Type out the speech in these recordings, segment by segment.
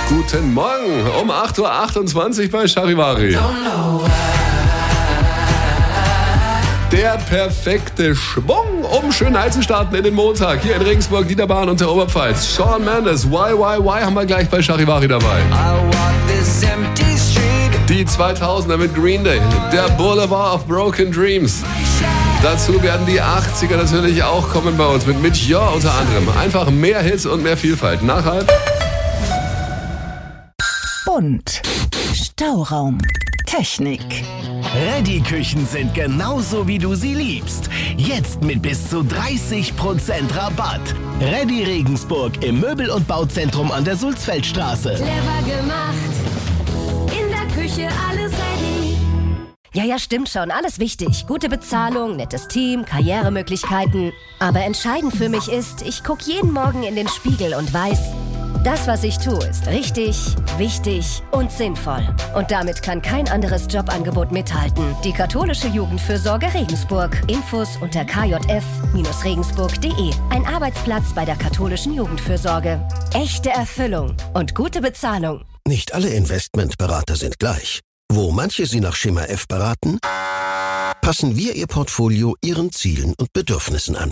Guten Morgen um 8.28 Uhr bei Charivari. Der perfekte Schwung, um schön einzustarten in den Montag. Hier in Regensburg, Niederbayern und der Oberpfalz. Shawn Mendes, Why haben wir gleich bei Charivari dabei. Die 2000er mit Green Day, der Boulevard of Broken Dreams. Dazu werden die 80er natürlich auch kommen bei uns mit Mitch Yor unter anderem. Einfach mehr Hits und mehr Vielfalt. Nachher Bunt. Stauraum. Technik. Reddy-Küchen sind genauso, wie du sie liebst. Jetzt mit bis zu 30% Rabatt. Reddy Regensburg im Möbel- und Bauzentrum an der Sulzfeldstraße. Clever gemacht. In der Küche alles ready. Ja, stimmt schon. Alles wichtig. Gute Bezahlung, nettes Team, Karrieremöglichkeiten. Aber entscheidend für mich ist, ich gucke jeden Morgen in den Spiegel und weiß, das, was ich tue, ist richtig, wichtig und sinnvoll. Und damit kann kein anderes Jobangebot mithalten. Die Katholische Jugendfürsorge Regensburg. Infos unter kjf-regensburg.de. Ein Arbeitsplatz bei der katholischen Jugendfürsorge. Echte Erfüllung und gute Bezahlung. Nicht alle Investmentberater sind gleich. Wo manche Sie nach Schema F beraten, passen wir Ihr Portfolio Ihren Zielen und Bedürfnissen an.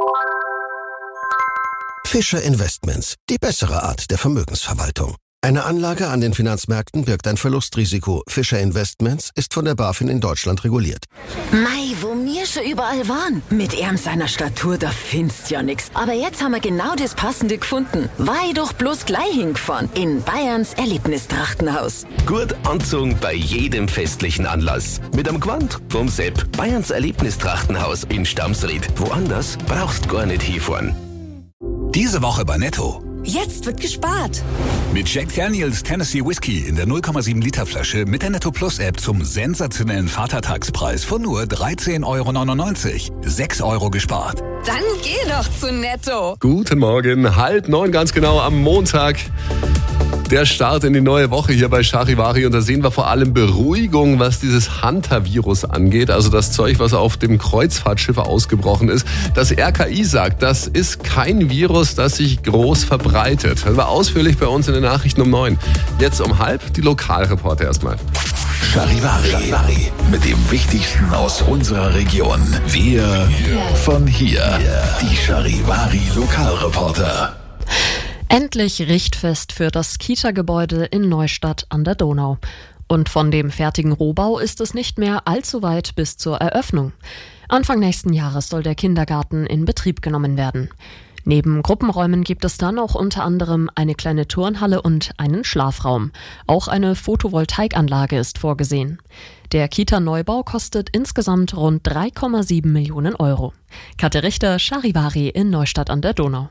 Fischer Investments, die bessere Art der Vermögensverwaltung. Eine Anlage an den Finanzmärkten birgt ein Verlustrisiko. Fischer Investments ist von der BaFin in Deutschland reguliert. Mei, wo mir schon überall waren. Mit seiner Statur, da findest ja nix. Aber jetzt haben wir genau das Passende gefunden. Weil doch bloß gleich hingefahren. In Bayerns Erlebnistrachtenhaus. Gut anzogen bei jedem festlichen Anlass. Mit am Gewand vom Sepp. Bayerns Erlebnistrachtenhaus in Stamsried. Woanders brauchst gar nicht hinfahren. Diese Woche bei Netto. Jetzt wird gespart. Mit Jack Daniels Tennessee Whiskey in der 0,7 Liter Flasche mit der Netto Plus App zum sensationellen Vatertagspreis von nur 13,99 €. 6 € gespart. Dann geh doch zu Netto. Guten Morgen, 8:30 ganz genau am Montag. Der Start in die neue Woche hier bei Charivari und da sehen wir vor allem Beruhigung, was dieses Hunter-Virus angeht, also das Zeug, was auf dem Kreuzfahrtschiff ausgebrochen ist. Das RKI sagt, das ist kein Virus, das sich groß verbreitet. Das war ausführlich bei uns in den Nachrichten um 9. Jetzt um 8:30 die Lokalreporter erstmal. Charivari. Mit dem Wichtigsten aus unserer Region. Wir von hier. Die Charivari Lokalreporter. Endlich richtfest für das Kita-Gebäude in Neustadt an der Donau. Und von dem fertigen Rohbau ist es nicht mehr allzu weit bis zur Eröffnung. Anfang nächsten Jahres soll der Kindergarten in Betrieb genommen werden. Neben Gruppenräumen gibt es dann auch unter anderem eine kleine Turnhalle und einen Schlafraum. Auch eine Photovoltaikanlage ist vorgesehen. Der Kita-Neubau kostet insgesamt rund 3,7 Millionen €. Katja Richter, Charivari in Neustadt an der Donau.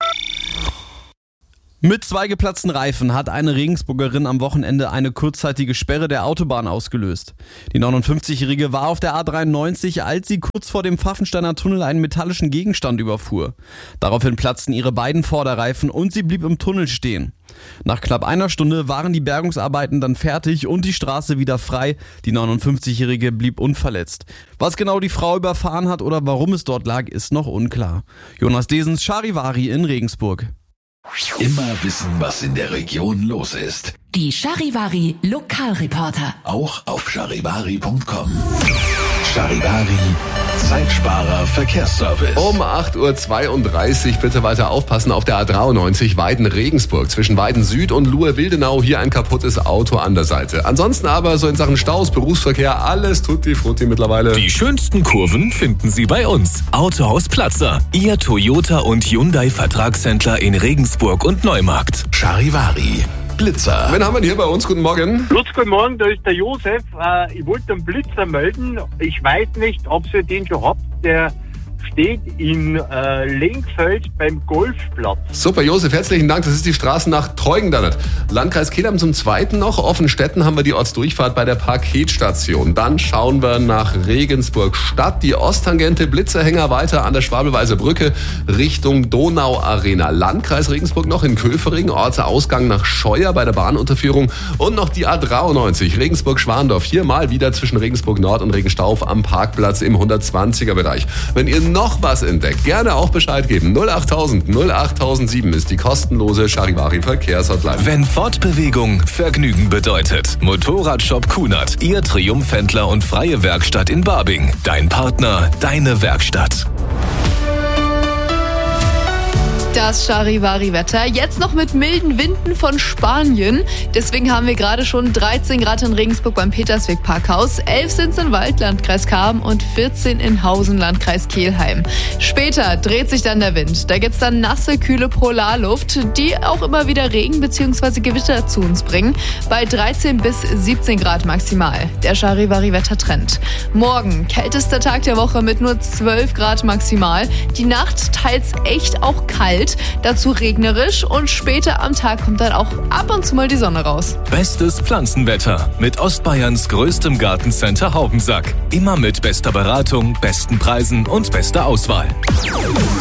Mit 2 geplatzten Reifen hat eine Regensburgerin am Wochenende eine kurzzeitige Sperre der Autobahn ausgelöst. Die 59-Jährige war auf der A93, als sie kurz vor dem Pfaffensteiner Tunnel einen metallischen Gegenstand überfuhr. Daraufhin platzten ihre beiden Vorderreifen und sie blieb im Tunnel stehen. Nach knapp einer Stunde waren die Bergungsarbeiten dann fertig und die Straße wieder frei. Die 59-Jährige blieb unverletzt. Was genau die Frau überfahren hat oder warum es dort lag, ist noch unklar. Jonas Desens, Charivari in Regensburg. Immer wissen, was in der Region los ist. Die Charivari Lokalreporter. Auch auf charivari.com. Charivari, Zeitsparer Verkehrsservice. Um 8:32 Uhr bitte weiter aufpassen auf der A93 Weiden-Regensburg. Zwischen Weiden Süd und Luhe-Wildenau hier ein kaputtes Auto an der Seite. Ansonsten aber so in Sachen Staus, Berufsverkehr, alles tutti frutti mittlerweile. Die schönsten Kurven finden Sie bei uns. Autohaus Platzer, Ihr Toyota und Hyundai Vertragshändler in Regensburg und Neumarkt. Charivari. Blitzer. Wen haben wir denn hier bei uns? Guten Morgen. Guten Morgen, da ist der Josef. Ich wollte einen Blitzer melden. Ich weiß nicht, ob ihr den schon habt. Der steht in Lenkfeld beim Golfplatz. Super, Josef, herzlichen Dank. Das ist die Straße nach Treugendannet. Landkreis Kelheim zum Zweiten noch. Offenstetten haben wir die Ortsdurchfahrt bei der Paketstation. Dann schauen wir nach Regensburg Stadt. Die Osttangente Blitzerhänger weiter an der Schwabelweiser Brücke Richtung Donauarena. Landkreis Regensburg noch in Köfering. Ortsausgang nach Scheuer bei der Bahnunterführung. Und noch die A93 Regensburg-Schwandorf. Hier mal wieder zwischen Regensburg Nord und Regenstauf am Parkplatz im 120er Bereich. Wenn ihr noch was entdeckt, gerne auch Bescheid geben. 08000 08007 ist die kostenlose Charivari Verkehrshotline. Wenn Fortbewegung Vergnügen bedeutet. Motorradshop Kunert, Ihr Triumphhändler und freie Werkstatt in Barbing. Dein Partner, deine Werkstatt. Das Charivari-Wetter. Jetzt noch mit milden Winden von Spanien. Deswegen haben wir gerade schon 13 Grad in Regensburg beim Petersweg-Parkhaus, 11 sind es in Wald, Landkreis Karben und 14 in Hausen, Landkreis Kelheim. Später dreht sich dann der Wind. Da gibt's dann nasse, kühle Polarluft, die auch immer wieder Regen bzw. Gewitter zu uns bringen. Bei 13 bis 17 Grad maximal. Der Charivari-Wettertrend. Morgen, kältester Tag der Woche mit nur 12 Grad maximal. Die Nacht teils echt auch kalt. Dazu regnerisch und später am Tag kommt dann auch ab und zu mal die Sonne raus. Bestes Pflanzenwetter mit Ostbayerns größtem Gartencenter Haubensack. Immer mit bester Beratung, besten Preisen und bester Auswahl.